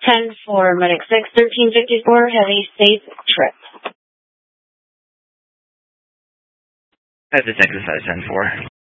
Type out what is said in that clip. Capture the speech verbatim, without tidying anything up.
ten four, Medic six, thirteen fifty-four, have a safe trip. That's Exercise ten four.